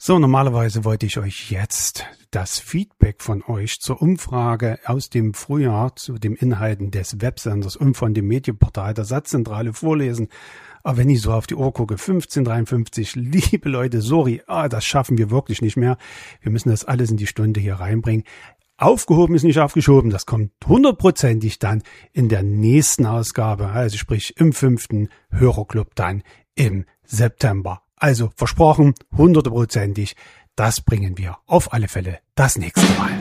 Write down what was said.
So, normalerweise wollte ich euch jetzt das Feedback von euch zur Umfrage aus dem Frühjahr zu den Inhalten des Websenders und von dem Medienportal der Satzzentrale vorlesen. Aber wenn ich so auf die Uhr gucke, 15:53, liebe Leute, sorry, das schaffen wir wirklich nicht mehr. Wir müssen das alles in die Stunde hier reinbringen. Aufgehoben ist nicht aufgeschoben, das kommt 100%ig dann in der nächsten Ausgabe, also sprich im 5. Hörerclub dann im September. Also versprochen, 100%ig, das bringen wir auf alle Fälle das nächste Mal.